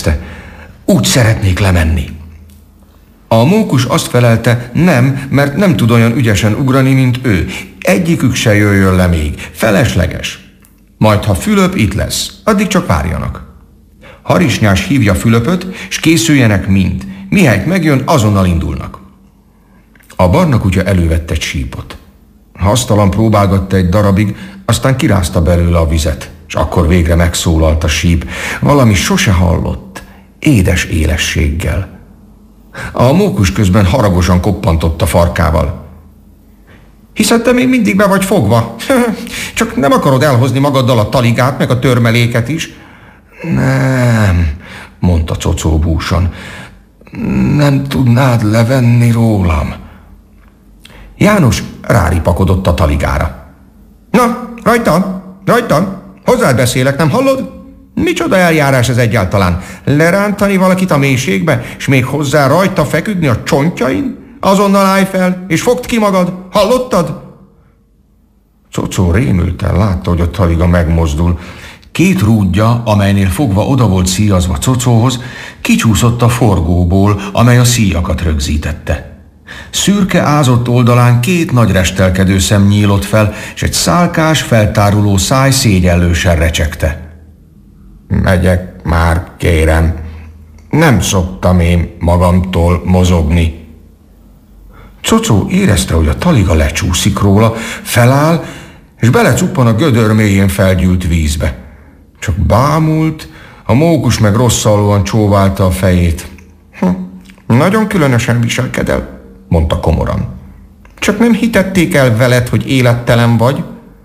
kérdezte. Úgy szeretnék lemenni. A mókus azt felelte, nem, mert nem tud olyan ügyesen ugrani, mint ő. Egyikük se jöjjön le még. Felesleges. Majd, ha Fülöp itt lesz, addig csak várjanak. Harisnyás hívja Fülöpöt, és készüljenek mind. Mihelyt megjön, azonnal indulnak. A barna kutya elővette egy sípot. Hasztalan próbálgatta egy darabig, aztán kirázta belőle a vizet, és akkor végre megszólalt a síp, valami sose hallott, édes élességgel. A mókus közben haragosan koppantott a farkával. Hiszed, te még mindig be vagy fogva? Csak nem akarod elhozni magaddal a taligát, meg a törmeléket is? Nem, mondta Cocó búsan. Nem tudnád levenni rólam? János ráripakodott a taligára. Na, rajtam, hozzád beszélek, nem hallod? Micsoda eljárás ez egyáltalán? Lerántani valakit a mélységbe, és még hozzá rajta feküdni a csontjain? Azonnal állj fel, és fogd ki magad, hallottad? Cocó rémülten látta, hogy a taliga megmozdul. Két rúdja, amelynél fogva oda volt szíjazva Cocóhoz, kicsúszott a forgóból, amely a szíjakat rögzítette. Szürke ázott oldalán két nagy restelkedő szem nyílott fel, és egy szálkás, feltáruló száj szégyellősen recsegte. Megyek már, kérem. Nem szoktam én magamtól mozogni. Cocó érezte, hogy a taliga lecsúszik róla, feláll, és belecuppan a gödör mélyén felgyűlt vízbe. Csak bámult, a mókus meg rosszallóan csóválta a fejét. Nagyon különösen viselkedel, mondta komoran. Csak nem hitették el veled, hogy élettelen vagy?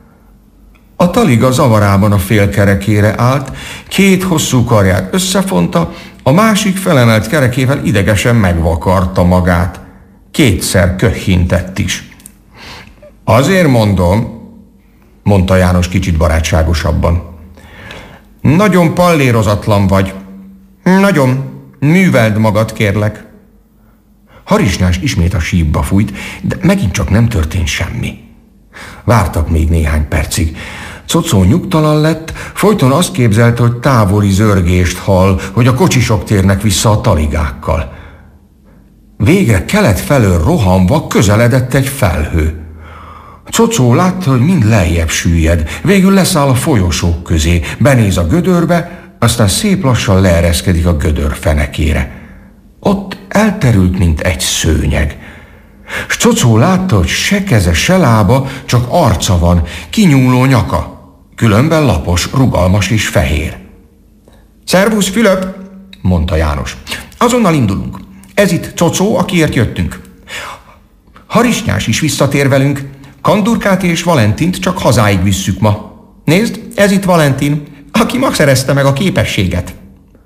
A taliga zavarában a félkerekére állt, két hosszú karját összefonta, a másik felemelt kerekével idegesen megvakarta magát. Kétszer köhintett is. Azért mondom, mondta János kicsit barátságosabban. Nagyon pallérozatlan vagy. Nagyon. Műveld magad, kérlek. Harisnyás ismét a sípba fújt, de megint csak nem történt semmi. Vártak még néhány percig. Cocó nyugtalan lett, folyton azt képzelte, hogy távoli zörgést hall, hogy a kocsisok térnek vissza a taligákkal. Végre kelet felől rohanva közeledett egy felhő. Cocó látta, hogy mind lejjebb süllyed, végül leszáll a folyosók közé, benéz a gödörbe, aztán szép lassan leereszkedik a gödör fenekére. Ott elterült, mint egy szőnyeg. S Cocó látta, hogy se keze, se lába, csak arca van, kinyúló nyaka, különben lapos, rugalmas és fehér. Szervusz, Fülöp, mondta János. Azonnal indulunk. Ez itt Cocó, akiért jöttünk. Harisnyás is visszatér velünk. Kandurkát és Valentint csak hazáig visszük ma. Nézd, ez itt Valentin, aki ma szerezte meg a képességet.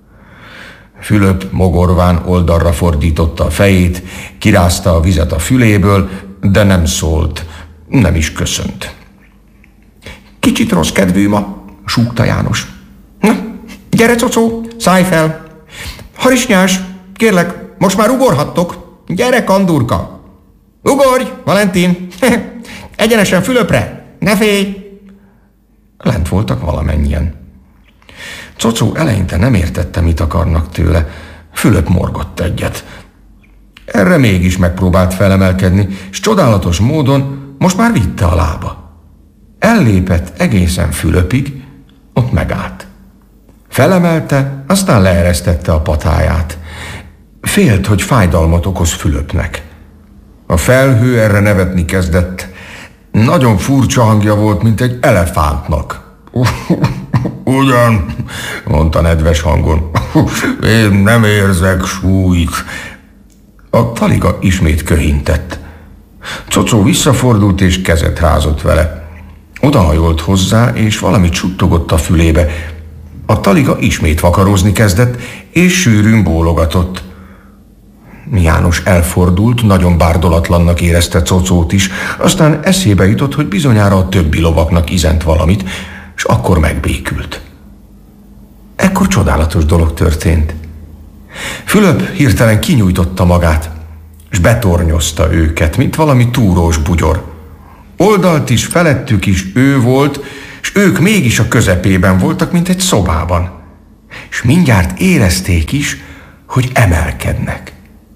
Fülöp mogorván oldalra fordította a fejét, kirázta a vizet a füléből, de nem szólt, nem is köszönt. Kicsit rossz kedvű ma, súgta János. Na, gyere, Cocó, szállj fel. Harisnyás, kérlek, most már ugorhattok. Gyere, Kandurka. Ugorj, Valentin. Egyenesen Fülöpre, ne félj. Lent voltak valamennyien. Cocó eleinte nem értette, mit akarnak tőle. Fülöp morgott egyet. Erre mégis megpróbált felemelkedni, és csodálatos módon most már vitte a lába. Ellépett egészen Fülöpig, ott megállt. Felemelte, aztán leeresztette a patáját. Félt, hogy fájdalmat okoz Fülöpnek. A felhő erre nevetni kezdett. Nagyon furcsa hangja volt, mint egy elefántnak. Ugyan, mondta nedves hangon. Én nem érzek súlyt. A taliga ismét köhintett. Cocó visszafordult és kezet rázott vele. Odahajolt hozzá, és valami csuttogott a fülébe. A taliga ismét vakarozni kezdett, és sűrűn bólogatott. János elfordult, nagyon bárdolatlannak érezte Cocót is, aztán eszébe jutott, hogy bizonyára a többi lovaknak izent valamit, és akkor megbékült. Ekkor csodálatos dolog történt. Fülöp hirtelen kinyújtotta magát, és betornyozta őket, mint valami túrós bugyor. Oldalt is, felettük is ő volt, és ők mégis a közepében voltak, mint egy szobában. és mindjárt érezték is, hogy emelkednek.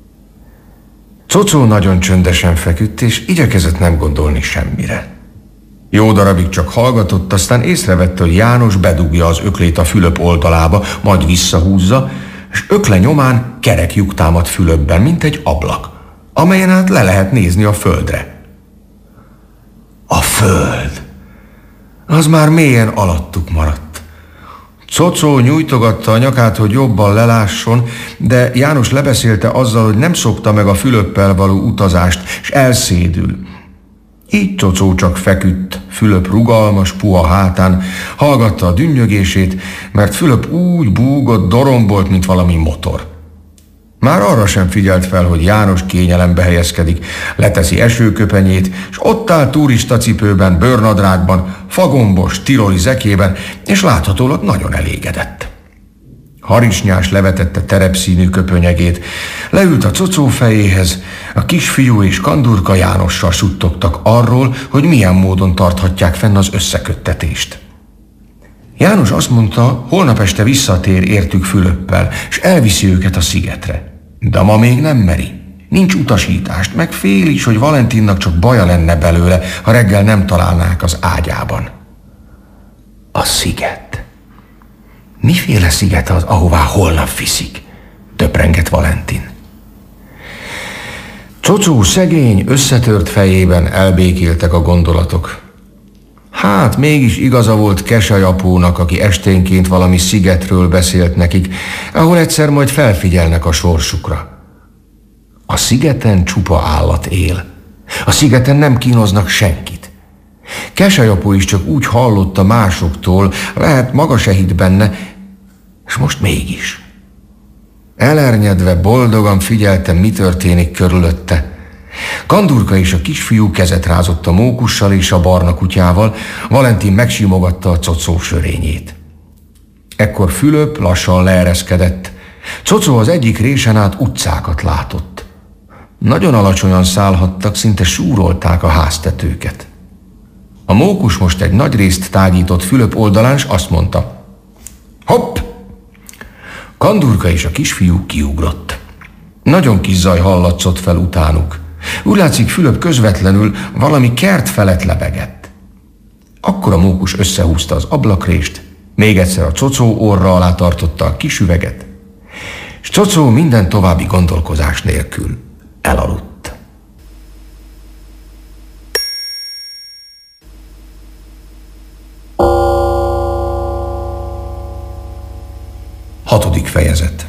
Cocó nagyon csöndesen feküdt, és igyekezett nem gondolni semmire. Jó darabig csak hallgatott, aztán észrevette, hogy János bedugja az öklét a Fülöp oldalába, majd visszahúzza, és ökle nyomán kerek lyuk támad Fülöpben, mint egy ablak, amelyen át le lehet nézni a földre. A föld! Az már mélyen alattuk maradt. Cocó nyújtogatta a nyakát, hogy jobban lelásson, de János lebeszélte azzal, hogy nem szokta meg a Fülöppel való utazást, és elszédül. Így Cocó csak feküdt Fülöp rugalmas, puha hátán, hallgatta a dünnyögését, mert Fülöp úgy búgott, dorombolt, mint valami motor. Már arra sem figyelt fel, hogy János kényelembe helyezkedik, leteszi esőköpenyét, és ott áll turistacipőben, bőrnadrágban, fagombos, tiroli zekében, és láthatólag nagyon elégedett. Harisnyás levetette terepszínű köpönyegét, leült a Cocó fejéhez, a kisfiú és Kandurka Jánossal suttogtak arról, hogy milyen módon tarthatják fenn az összeköttetést. János azt mondta, holnap este visszatér értük Fülöppel, és elviszi őket a szigetre. De ma még nem meri. Nincs utasítást, meg fél is, hogy Valentinnak csak baja lenne belőle, ha reggel nem találnák az ágyában. A sziget. Miféle sziget az, ahová holnap viszik? Töprengett Valentin. Cocó szegény, összetört fejében elbékéltek a gondolatok. Hát mégis igaza volt Kesely apónak, aki esténként valami szigetről beszélt nekik, ahol egyszer majd felfigyelnek a sorsukra. A szigeten csupa állat él. A szigeten nem kínoznak senkit. Kesely apó is csak úgy hallotta másoktól, lehet maga se hitt benne, és most mégis. Elernyedve, boldogan figyeltem, mi történik körülötte. Kandurka és a kisfiú kezet rázott a mókussal és a barna kutyával, Valentin megsimogatta a Cocó sörényét. Ekkor Fülöp lassan leereszkedett. Cocó az egyik résen át utcákat látott. Nagyon alacsonyan szállhattak, szinte súrolták a háztetőket. A mókus most egy nagy részt tágított Fülöp oldalán, s azt mondta: hopp! Kandurka és a kisfiú kiugrott. Nagyon kis zaj hallatszott fel utánuk. Úgy látszik, Fülöp közvetlenül valami kert felett lebegett. Akkor a mókus összehúzta az ablakrést, még egyszer a Cocó orra alá tartotta a kis üveget, és Cocó minden további gondolkozás nélkül elaludt. Hatodik fejezet.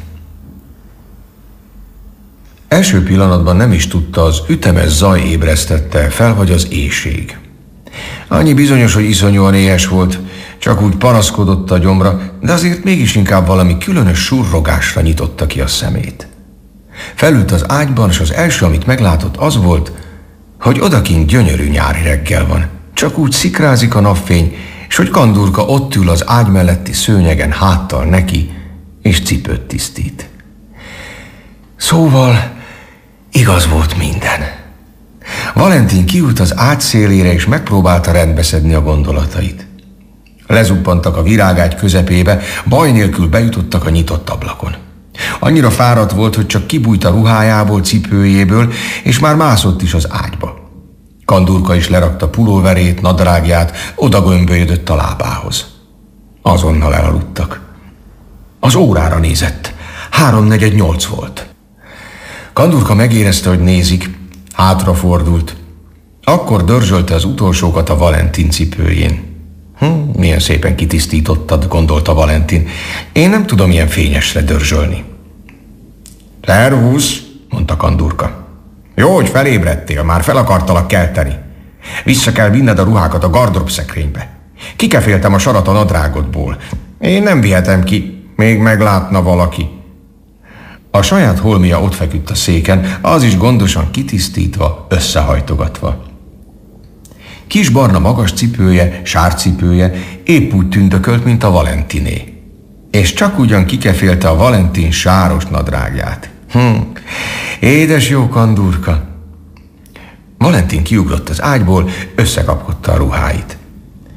Első pillanatban nem is tudta, az ütemes zaj ébresztette fel, vagy az éhség. Annyi bizonyos, hogy iszonyúan éhes volt, csak úgy panaszkodott a gyomra, de azért mégis inkább valami különös surrogásra nyitotta ki a szemét. Felült az ágyban, és az első, amit meglátott, az volt, hogy odakint gyönyörű nyári reggel van. Csak úgy szikrázik a napfény, és hogy Kandurka ott ül az ágy melletti szőnyegen háttal neki, és cipőt tisztít. Szóval igaz volt minden. Valentin kiült az ágy szélére, és megpróbálta rendbeszedni a gondolatait. Lezuppantak a virágágy közepébe, baj nélkül bejutottak a nyitott ablakon. Annyira fáradt volt, hogy csak kibújt a ruhájából, cipőjéből, és már mászott is az ágyba. Kandurka is lerakta pulóverét, nadrágját, odagömbölyödött a lábához. Azonnal elaludtak. Az órára nézett. 7:45 volt. Kandurka megérezte, hogy nézik, hátrafordult. Akkor dörzsölte az utolsókat a Valentin cipőjén. Milyen szépen kitisztítottad, gondolta Valentin. Én nem tudom ilyen fényesre dörzsölni. Szervusz, mondta Kandurka. Jó, hogy felébredtél, már fel akartalak kelteni. Vissza kell vinned a ruhákat a gardrób szekrénybe. Kikeféltem a sarat a nadrágodból. Én nem vihetem ki, még meglátna valaki. A saját holmia ott feküdt a széken, az is gondosan kitisztítva, összehajtogatva. Kis barna magas cipője, sárcipője épp úgy tündökölt, mint a Valentiné. És csak ugyan kikefélte a Valentin sáros nadrágját. Édes jó Kandurka! Valentin kiugrott az ágyból, összekapkodta a ruháit.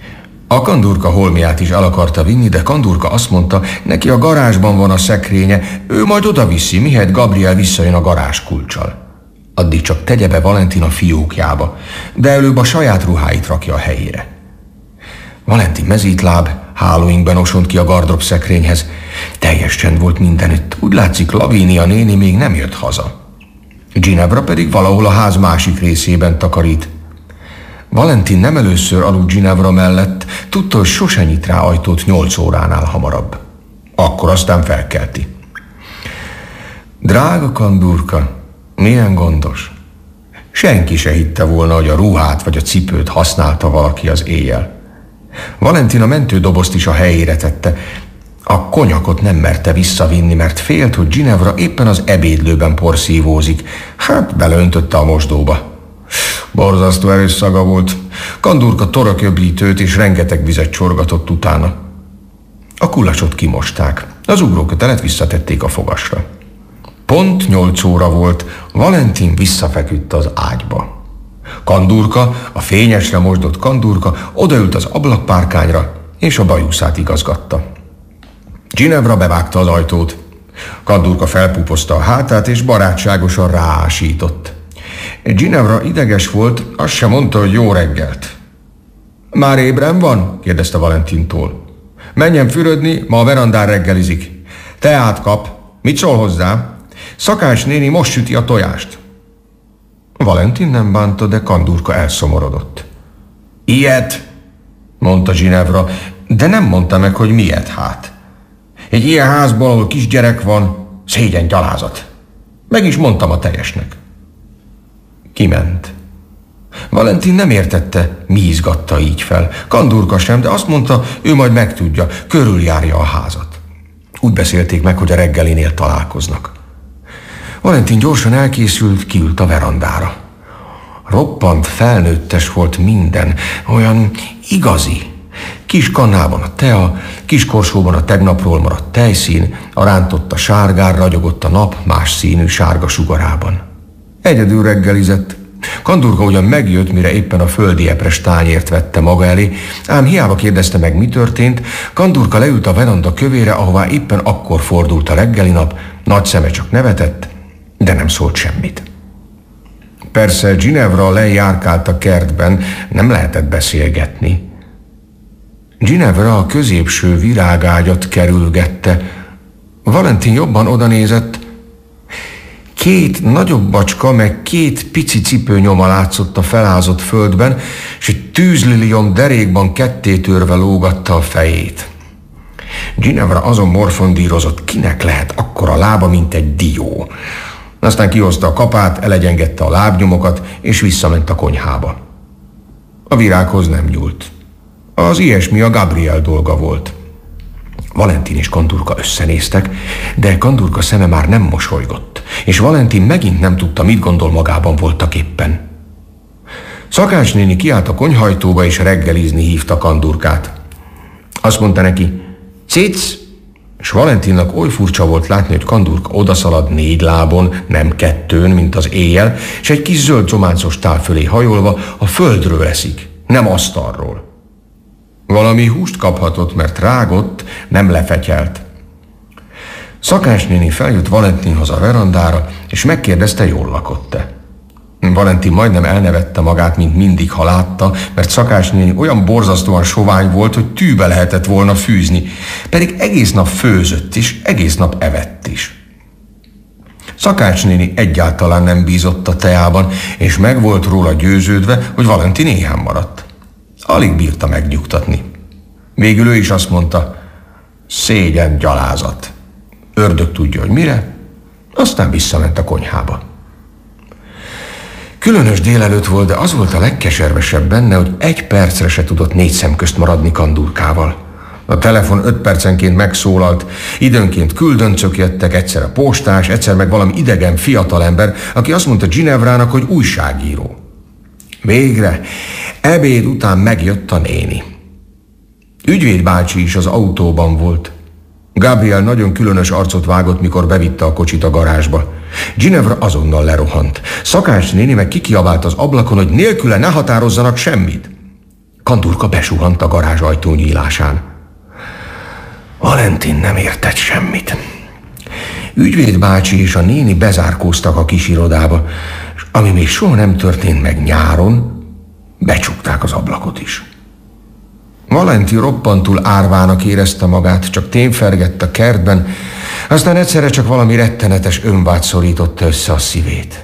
A Kandurka holmiát is el akarta vinni, de Kandurka azt mondta, neki a garázsban van a szekrénye, ő majd oda viszi, mihelyt Gabriel visszajön a garázskulccsal. Addig csak tegye be Valentin a fiókjába, de előbb a saját ruháit rakja a helyére. Valentin mezítláb, hálóinkben osont ki a gardrób szekrényhez. Teljes csend volt mindenütt, úgy látszik Lavínia néni még nem jött haza. Ginevra pedig valahol a ház másik részében takarít. Valentin nem először aludt Ginevra mellett, tudta, hogy sose nyit rá ajtót 8 óránál hamarabb. Akkor aztán felkelti. Drága Kandurka, milyen gondos. Senki se hitte volna, hogy a ruhát vagy a cipőt használta valaki az éjjel. Valentin a mentődobozt is a helyére tette. A konyakot nem merte visszavinni, mert félt, hogy Ginevra éppen az ebédlőben porszívózik. Hát beleöntötte a mosdóba. Borzasztó erős szaga volt. Kandurka toraköblítőt és rengeteg vizet csorgatott utána. A kulacsot kimosták. Az ugrókötelet visszatették a fogasra. Pont 8 óra volt, Valentin visszafeküdt az ágyba. Kandurka, a fényesre mosdott Kandurka odaült az ablakpárkányra, és a bajuszát igazgatta. Ginevra bevágta az ajtót. Kandurka felpúpozta a hátát, és barátságosan ráásított. Ginevra ideges volt, azt sem mondta, hogy jó reggelt. Már ébren van? kérdezte Valentintól. Menjen fürödni, ma a verandán reggelizik. Teát kap. Mit szól hozzá? Szakács néni most süti a tojást. Valentin nem bánta, de Kandurka elszomorodott. Ilyet, mondta Ginevra, de nem mondta meg, hogy miért hát. Egy ilyen házból, ahol kisgyerek van, szégyen gyalázat. Meg is mondtam a teljesnek. Kiment. Valentin nem értette, mi izgatta így fel. Kandurka sem, de azt mondta, ő majd megtudja, körüljárja a házat. Úgy beszélték meg, hogy a reggelinél találkoznak. Valentin gyorsan elkészült, kiült a verandára. Roppant felnőttes volt minden, olyan igazi. Kis kannában a tea, kis korsóban a tegnapról maradt tejszín, a rántotta sárgán ragyogott a nap más színű sárga sugarában. Egyedül reggelizett. Kandurka ugyan megjött, mire éppen a földi epres tányért vette maga elé, ám hiába kérdezte meg, mi történt. Kandurka leült a veranda kövére, ahová éppen akkor fordult a reggeli nap, nagy szeme csak nevetett, de nem szólt semmit. Persze Ginevra lejárkált a kertben, nem lehetett beszélgetni. Ginevra a középső virágágyat kerülgette. Valentin jobban odanézett. 2 nagyobb bacska, meg 2 pici cipőnyoma látszott a felázott földben, és egy tűzliliom derékban kettétörve lógatta a fejét. Ginevra azon morfondírozott, kinek lehet akkora lába, mint egy dió. Aztán kihozta a kapát, elegyengette a lábnyomokat, és visszament a konyhába. A virághoz nem nyúlt. Az ilyesmi a Gabriel dolga volt. Valentin és Kandurka összenéztek, de Kandurka szeme már nem mosolygott, és Valentin megint nem tudta, mit gondol, magában voltak éppen. Szakács néni kiállt a konyhajtóba, és reggelizni hívta Kandurkát. Azt mondta neki, cic, és Valentinnak oly furcsa volt látni, hogy Kandurka odaszalad 4 lábon, nem 2, mint az éjjel, és egy kis zöld cománcos tál fölé hajolva a földről eszik, nem asztalról. Valami húst kaphatott, mert rágott, nem lefetyelt. Szakács néni feljött Valentinhoz a verandára, és megkérdezte, jól lakott-e. Valentin majdnem elnevette magát, mint mindig, ha látta, mert Szakács néni olyan borzasztóan sovány volt, hogy tűbe lehetett volna fűzni, pedig egész nap főzött is, egész nap evett is. Szakács néni egyáltalán nem bízott a teában, és meg volt róla győződve, hogy Valentin éhen maradt. Alig bírta megnyugtatni. Végül ő is azt mondta, szégyen gyalázat. Ördög tudja, hogy mire, aztán visszament a konyhába. Különös délelőtt volt, de az volt a legkeservesebb benne, hogy 1 percre se tudott 4 szem közt maradni Kandurkával. A telefon 5 percenként megszólalt, időnként küldöncök jöttek, egyszer a postás, egyszer meg valami idegen fiatalember, aki azt mondta Ginevrának, hogy újságíró. Végre, ebéd után megjött a néni. Ügyvéd bácsi is az autóban volt. Gabriel nagyon különös arcot vágott, mikor bevitte a kocsit a garázsba. Ginevra azonnal lerohant. Szakács néni meg kikiabált az ablakon, hogy nélküle ne határozzanak semmit. Kandurka besuhant a garázsajtó nyílásán. Valentin nem értett semmit. Ügyvéd bácsi és a néni bezárkóztak a kis irodába, és ami még soha nem történt meg nyáron, becsukták az ablakot is. Valentin roppantul árvának érezte magát, csak témfergett a kertben, aztán egyszerre csak valami rettenetes önvágy szorította össze a szívét.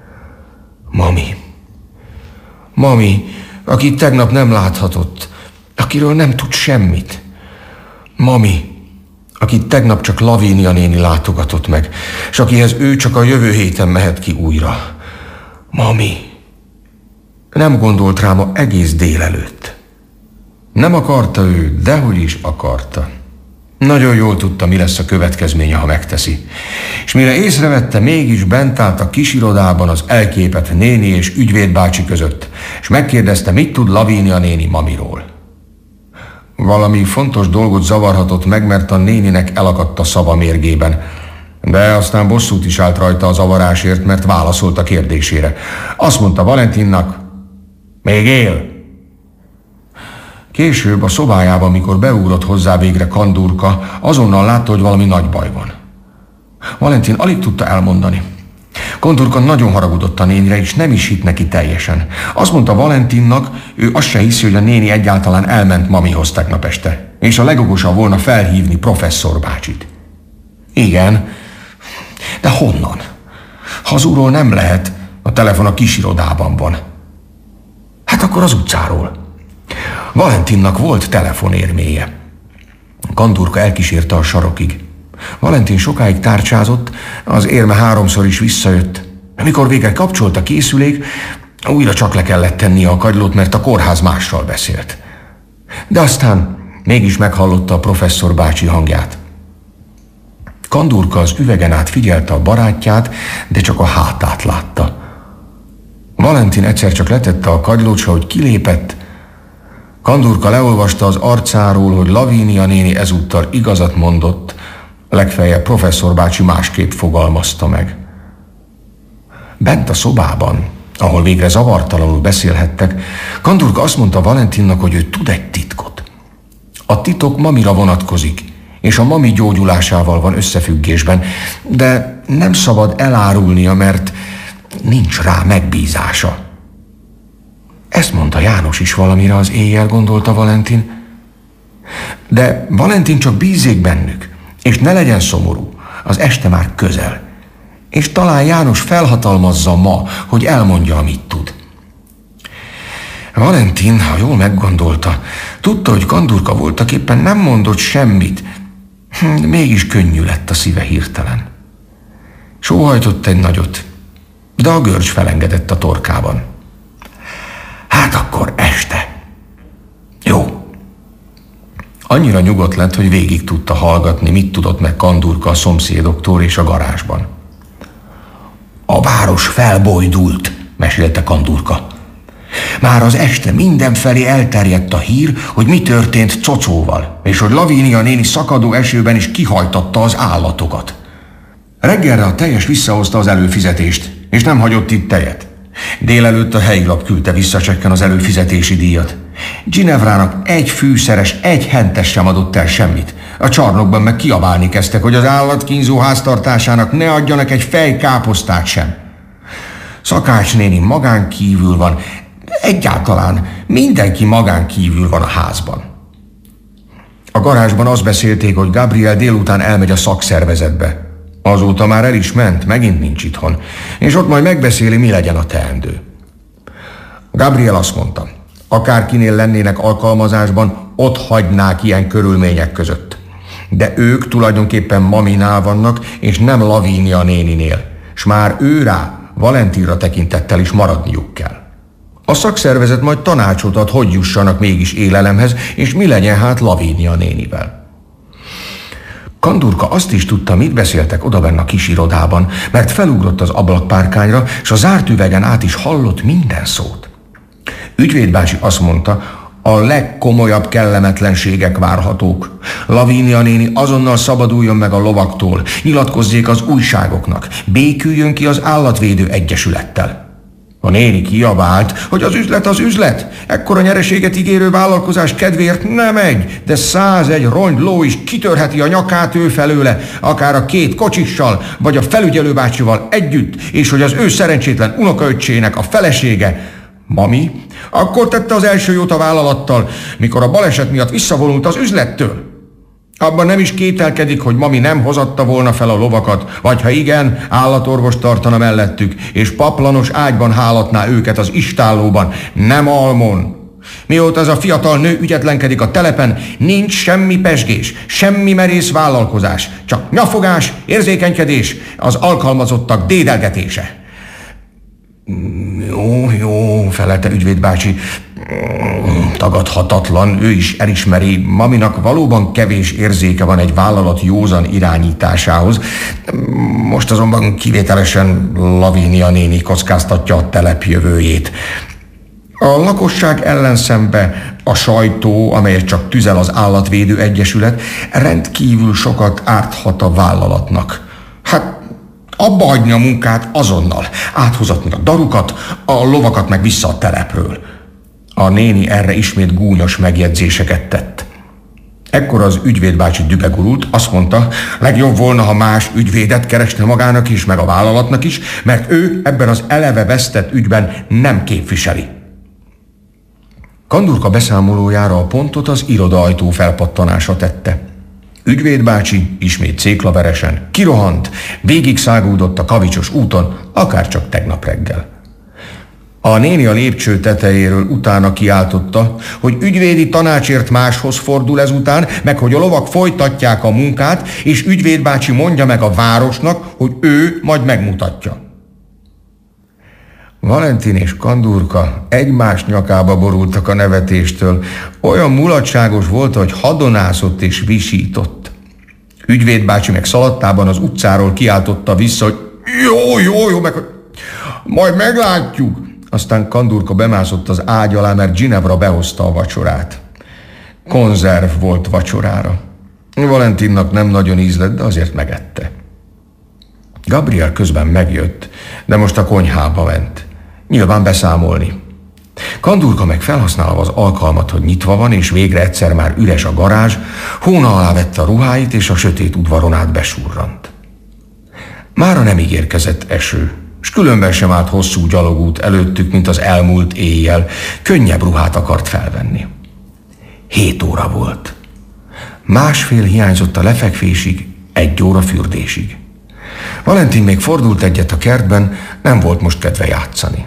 Mami, akit tegnap nem láthatott, akiről nem tud semmit. Mami, akit tegnap csak Lavínia néni látogatott meg, és akihez ő csak a jövő héten mehet ki újra. Mami, nem gondolt rá ma egész délelőtt. Nem akarta ő, dehogy is akarta. Nagyon jól tudta, mi lesz a következménye, ha megteszi. És mire észrevette, mégis bent állt a kis irodában az elképett néni és ügyvéd bácsi között, és megkérdezte, mit tud Lavínia néni mamiról. Valami fontos dolgot zavarhatott meg, mert a néninek elakadt a szava mérgében. De aztán bosszút is állt rajta a zavarásért, mert válaszolt a kérdésére. Azt mondta Valentinnak, még él. Később a szobájában, mikor beugrott hozzá végre Kandurka, azonnal látta, hogy valami nagy baj van. Valentin alig tudta elmondani. Kandurka nagyon haragudott a nénire, és nem is hitt neki teljesen. Azt mondta Valentinnak, ő azt se hiszi, hogy a néni egyáltalán elment mamihoz tegnap este, és a legokosabb volna felhívni professzor bácsit. Igen, de honnan? Hazulról nem lehet, a telefon a kis irodában van. Hát akkor az utcáról. Valentinnak volt telefonérméje. Kandurka elkísérte a sarokig. Valentin sokáig tárcsázott, az érme 3-szor is visszajött. Amikor végre kapcsolt a készülék, újra csak le kellett tennie a kagylót, mert a kórház mással beszélt. De aztán mégis meghallotta a professzor bácsi hangját. Kandurka az üvegen át figyelte a barátját, de csak a hátát látta. Valentin egyszer csak letette a kagylót, s ahogy kilépett, Kandurka leolvasta az arcáról, hogy Lavínia néni ezúttal igazat mondott, legfeljebb professzor bácsi másképp fogalmazta meg. Bent a szobában, ahol végre zavartalanul beszélhettek, Kandurka azt mondta Valentinnak, hogy ő tud egy titkot. A titok mamira vonatkozik, és a mami gyógyulásával van összefüggésben, de nem szabad elárulnia, mert nincs rá megbízása. Ezt mondta János is valamire az éjjel, gondolta Valentin. De Valentin csak bízzék bennük, és ne legyen szomorú, az este már közel. És talán János felhatalmazza ma, hogy elmondja, amit tud. Valentin, ha jól meggondolta, tudta, hogy Kandurka voltaképpen nem mondott semmit, de mégis könnyű lett a szíve hirtelen. Sóhajtott egy nagyot, de a görcs felengedett a torkában. Hát akkor este. Jó. Annyira nyugodt lett, hogy végig tudta hallgatni, mit tudott meg Kandurka a szomszédoktól és a garázsban. A város felbojdult, mesélte Kandurka. Már az este mindenfelé elterjedt a hír, hogy mi történt Cocóval, és hogy Lavínia néni szakadó esőben is kihajtatta az állatokat. Reggelre a tejes visszahozta az előfizetést, és nem hagyott itt tejet. Délelőtt a helyi lap küldte vissza csekken az előfizetési díjat. Ginevrának egy fűszeres, egy hentes sem adott el semmit. A csarnokban meg kiabálni kezdtek, hogy az állatkínzó háztartásának ne adjanak egy fej káposztát sem. Szakács néni magán kívül van, egyáltalán mindenki magán kívül van a házban. A garázsban azt beszélték, hogy Gabriel délután elmegy a szakszervezetbe. Azóta már el is ment, megint nincs itthon, és ott majd megbeszéli, mi legyen a teendő. Gabriel azt mondta, akárkinél lennének alkalmazásban, ott hagynák ilyen körülmények között. De ők tulajdonképpen maminál vannak, és nem Lavínia néninél, s már ő rá, Valentinra tekintettel is maradniuk kell. A szakszervezet majd tanácsot ad, hogy jussanak mégis élelemhez, és mi legyen hát Lavínia nénivel. Kandurka azt is tudta, mit beszéltek odabenn a kis irodában, mert felugrott az ablakpárkányra, és a zárt üvegen át is hallott minden szót. Ügyvéd bácsi azt mondta, a legkomolyabb kellemetlenségek várhatók. Lavínia néni azonnal szabaduljon meg a lovaktól, nyilatkozzék az újságoknak, béküljön ki az állatvédő egyesülettel. A néni kiabált, hogy az üzlet az üzlet. Ekkora nyereséget ígérő vállalkozás kedvéért nem egy, de 101 ronyló is kitörheti a nyakát ő felőle, akár a 2 kocsissal, vagy a felügyelőbácsival együtt, és hogy az ő szerencsétlen unokaöccsének a felesége, Mami, akkor tette az első jót a vállalattal, mikor a baleset miatt visszavonult az üzlettől. Abban nem is kételkedik, hogy Mami nem hozatta volna fel a lovakat, vagy ha igen, állatorvos tartana mellettük, és paplanos ágyban hálatná őket az istállóban, nem almon. Mióta ez a fiatal nő ügyetlenkedik a telepen, nincs semmi pesgés, semmi merész vállalkozás, csak nyafogás, érzékenykedés, az alkalmazottak dédelgetése. Jó, felelte ügyvédbácsi. Tagadhatatlan, ő is elismeri, Maminak valóban kevés érzéke van egy vállalat józan irányításához. Most azonban kivételesen Lavínia néni kockáztatja a telep jövőjét. A lakosság ellenszembe a sajtó, amelyet csak tüzel az Állatvédő Egyesület, rendkívül sokat árthat a vállalatnak. Hát abba hagyni a munkát azonnal, áthozatni a darukat, a lovakat meg vissza a telepről. A néni erre ismét gúnyos megjegyzéseket tett. Ekkor az ügyvédbácsi dübegurult, azt mondta, legjobb volna, ha más ügyvédet keresne magának is, meg a vállalatnak is, mert ő ebben az eleve vesztett ügyben nem képviseli. Kandurka beszámolójára a pontot az irodaajtó felpattanása tette. Ügyvédbácsi ismét céklaveresen kirohant, végig száguldott a kavicsos úton, akárcsak tegnap reggel. A néni a lépcső tetejéről utána kiáltotta, hogy ügyvédi tanácsért máshoz fordul ezután, meg hogy a lovak folytatják a munkát, és ügyvédbácsi mondja meg a városnak, hogy ő majd megmutatja. Valentin és Kandurka egymás nyakába borultak a nevetéstől. Olyan mulatságos volt, hogy hadonászott és visított. Ügyvédbácsi meg szalattában az utcáról kiáltotta vissza, hogy jó, meg majd meglátjuk. Aztán Kandurka bemászott az ágy alá, mert Ginevra behozta a vacsorát. Konzerv volt vacsorára. Valentinnak nem nagyon ízlett, de azért megette. Gabriel közben megjött, de most a konyhába ment. Nyilván beszámolni. Kandurka meg felhasználva az alkalmat, hogy nyitva van, és végre egyszer már üres a garázs, hóna alá vette a ruháit, és a sötét udvaron át besurrant. Mára nem ígérkezett eső, s különben sem állt hosszú gyalogút előttük, mint az elmúlt éjjel, könnyebb ruhát akart felvenni. 7 óra volt. 1,5 hiányzott a lefekvésig, 1 óra fürdésig. Valentin még fordult egyet a kertben, nem volt most kedve játszani.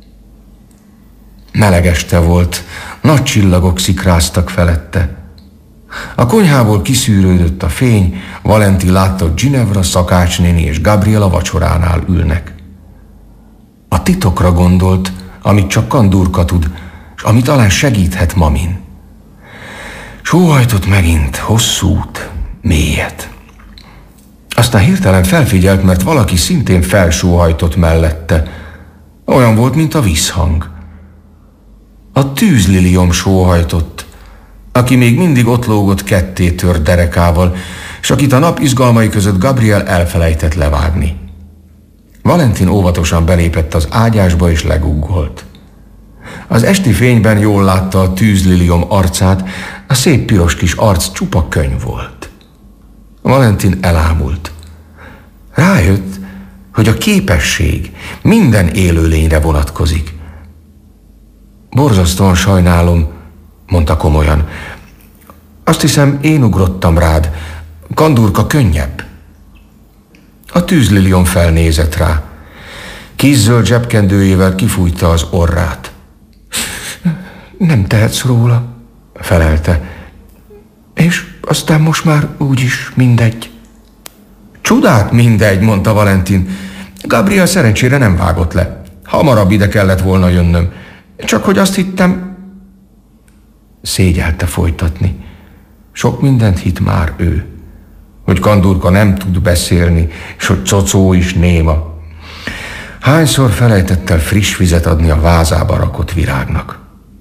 Meleg este volt, nagy csillagok szikráztak felette. A konyhából kiszűrődött a fény, Valentin látta, hogy Ginevra, szakácsnéni és Gabriel a vacsoránál ülnek. A titokra gondolt, amit csak Kandurka tud, és ami talán segíthet Mamin. Sóhajtott megint, hosszút, mélyet. Aztán hirtelen felfigyelt, mert valaki szintén felsóhajtott mellette. Olyan volt, mint a visszhang. A tűzliliom sóhajtott, aki még mindig ott lógott ketté tört derekával, és akit a nap izgalmai között Gabriel elfelejtett levágni. Valentin óvatosan belépett az ágyásba és leguggolt. Az esti fényben jól látta a tűzliliom arcát, a szép piros kis arc csupa könyv volt. Valentin elámult. Rájött, hogy a képesség minden élőlényre vonatkozik. Borzasztóan sajnálom, mondta komolyan. Azt hiszem, én ugrottam rád. Kandurka könnyebb. A tűzliliom felnézett rá. Kézzöld zsebkendőjével kifújta az orrát. Nem tehetsz róla, felelte. És aztán most már úgyis mindegy. Csodát mindegy, mondta Valentin. Gabriel szerencsére nem vágott le. Hamarabb ide kellett volna jönnöm. Csak hogy azt hittem... Szégyelte folytatni. Sok mindent hitt már ő. Hogy Kandurka nem tud beszélni, és hogy Cocó is néma. Hányszor felejtett el friss vizet adni a vázába rakott virágnak.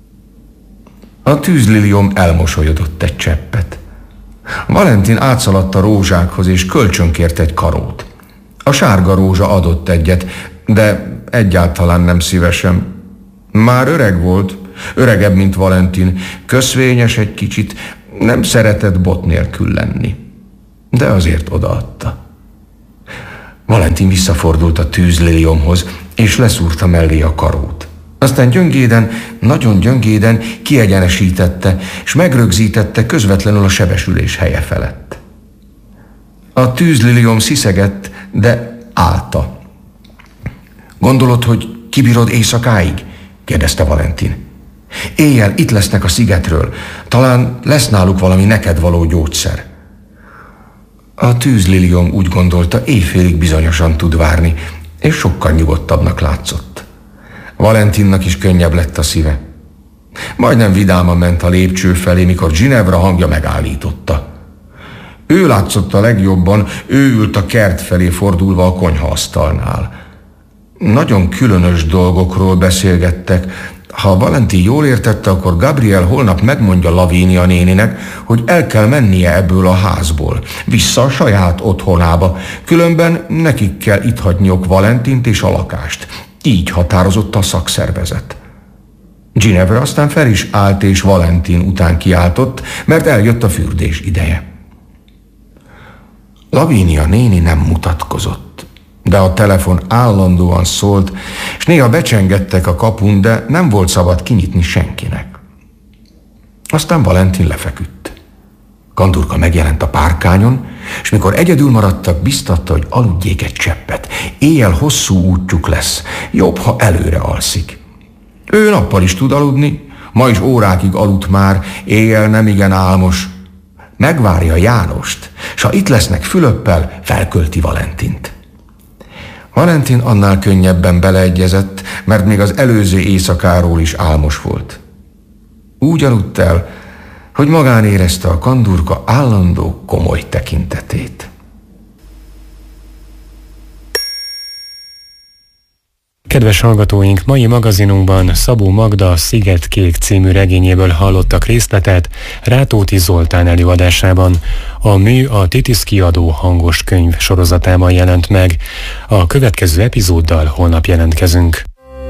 A tűzliliom elmosolyodott egy cseppet. Valentin átszaladt a rózsákhoz, és kölcsönkért egy karót. A sárga rózsa adott egyet, De egyáltalán nem szívesen. Már öreg volt, öregebb, mint Valentin, köszvényes egy kicsit, nem szeretett bot nélkül lenni. De azért odaadta. Valentin visszafordult a tűzliliomhoz, és leszúrta mellé a karót. Aztán gyöngéden, nagyon gyöngéden kiegyenesítette, és megrögzítette közvetlenül a sebesülés helye felett. A tűzliliom sziszegett, de állta. Gondolod, hogy kibírod éjszakáig? Kérdezte Valentin. Éjjel itt lesznek a szigetről, talán lesz náluk valami neked való gyógyszer. A tűzliliom úgy gondolta, éjfélig bizonyosan tud várni, és sokkal nyugodtabbnak látszott. Valentinnak is könnyebb lett a szíve. Majdnem vidáman ment a lépcső felé, mikor Ginevra hangja megállította. Ő látszott a legjobban, ő ült a kert felé fordulva a konyhaasztalnál. Nagyon különös dolgokról beszélgettek. Ha Valentin jól értette, akkor Gabriel holnap megmondja Lavínia néninek, hogy el kell mennie ebből a házból, vissza a saját otthonába, különben nekik kell itt hagyniok Valentint és a lakást. Így határozott a szakszervezet. Ginevra aztán fel is állt és Valentin után kiáltott, mert eljött a fürdés ideje. Lavínia néni nem mutatkozott, de a telefon állandóan szólt, és néha becsengettek a kapun, de nem volt szabad kinyitni senkinek. Aztán Valentin lefeküdt. Kandurka megjelent a párkányon, és mikor egyedül maradtak, biztatta, hogy aludjék egy cseppet. Éjjel hosszú útjuk lesz, jobb, ha előre alszik. Ő nappal is tud aludni, ma is órákig aludt már, éjjel nem igen álmos. Megvárja Jánost, s ha itt lesznek Fülöppel, felkölti Valentint. Valentin annál könnyebben beleegyezett, mert még az előző éjszakáról is álmos volt. Úgy aludt el, hogy magán érezte a Kandurka állandó, komoly tekintetét. Kedves hallgatóink, mai magazinunkban Szabó Magda Szigetkék című regényéből hallottak részletet Rátóti Zoltán előadásában. A mű a Titis kiadó hangos könyv sorozatában jelent meg. A következő epizóddal holnap jelentkezünk.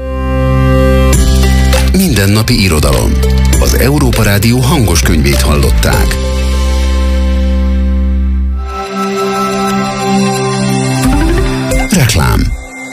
Mindennapi irodalom. Az Európa Rádió hangos könyvét hallották. Reklám.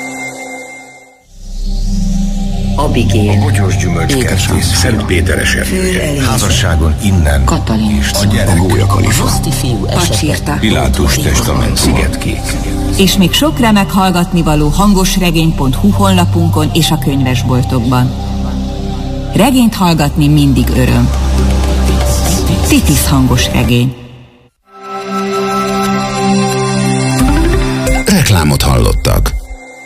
Abigél, A bogyós gyümölcskertész, Szentpéteres erője, házasságon innen, Katalin, a gyerek, A gólyakalifa, Roszti fiú esete, Pilátus testament, Szigetkék. És még sok remek hallgatnivaló hangosregény.hu honlapunkon és a könyvesboltokban. Regényt hallgatni mindig öröm. Titis hangos regény. reklámot hallottak.